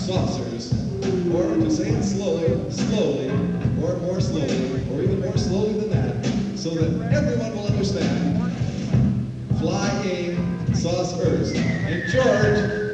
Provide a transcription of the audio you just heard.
saucers, or to say it slowly, or more slowly, or even more slowly than that, so that everyone will understand. Flying saucers. And George,